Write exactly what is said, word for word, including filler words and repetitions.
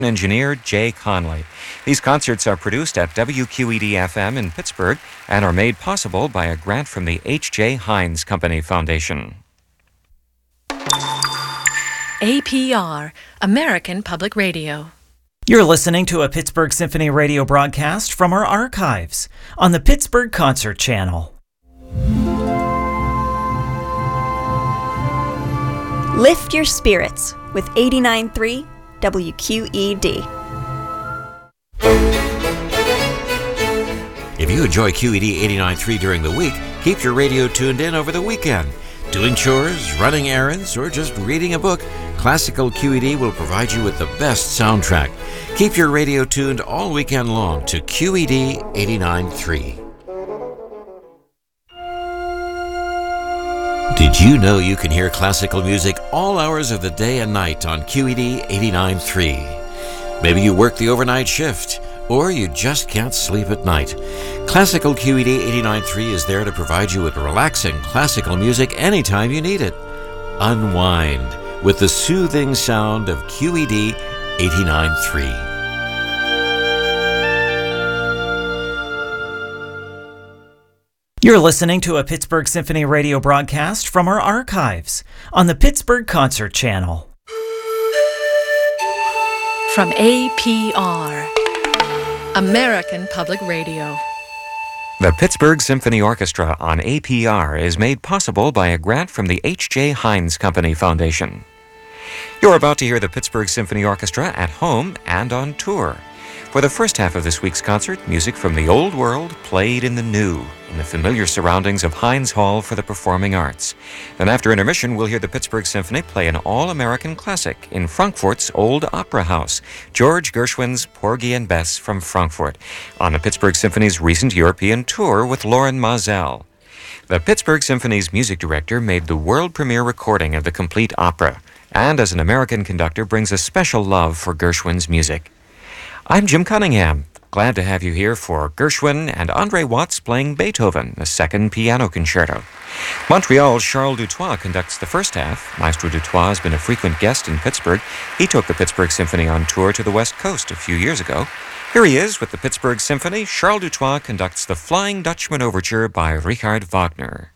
engineer Jay Conley. These concerts are produced at W Q E D F M in Pittsburgh and are made possible by a grant from the H J Heinz Company Foundation. A P R, American Public Radio. You're listening to a Pittsburgh Symphony radio broadcast from our archives on the Pittsburgh Concert Channel. Lift your spirits with eighty-nine point three W Q E D. If you enjoy Q E D eighty-nine point three during the week, keep your radio tuned in over the weekend. Doing chores, running errands, or just reading a book, Classical Q E D will provide you with the best soundtrack. Keep your radio tuned all weekend long to Q E D eighty-nine point three. Did you know you can hear classical music all hours of the day and night on Q E D eighty-nine point three? Maybe you work the overnight shift, or you just can't sleep at night. Classical Q E D eighty-nine point three is there to provide you with relaxing classical music anytime you need it. Unwind with the soothing sound of Q E D eighty-nine point three. You're listening to a Pittsburgh Symphony radio broadcast from our archives on the Pittsburgh Concert Channel. From A P R, American Public Radio. The Pittsburgh Symphony Orchestra on A P R is made possible by a grant from the H J Heinz Company Foundation. You're about to hear the Pittsburgh Symphony Orchestra at home and on tour. For the first half of this week's concert, music from the old world played in the new, in the familiar surroundings of Heinz Hall for the Performing Arts. Then after intermission, we'll hear the Pittsburgh Symphony play an all-American classic in Frankfurt's Old Opera House, George Gershwin's Porgy and Bess from Frankfurt, on the Pittsburgh Symphony's recent European tour with Loren Mazel. The Pittsburgh Symphony's music director made the world premiere recording of the complete opera, and as an American conductor brings a special love for Gershwin's music. I'm Jim Cunningham, glad to have you here for Gershwin and Andre Watts playing Beethoven, the second piano concerto. Montreal's Charles Dutoit conducts the first half. Maestro Dutoit has been a frequent guest in Pittsburgh. He took the Pittsburgh Symphony on tour to the West Coast a few years ago. Here he is with the Pittsburgh Symphony. Charles Dutoit conducts the Flying Dutchman Overture by Richard Wagner.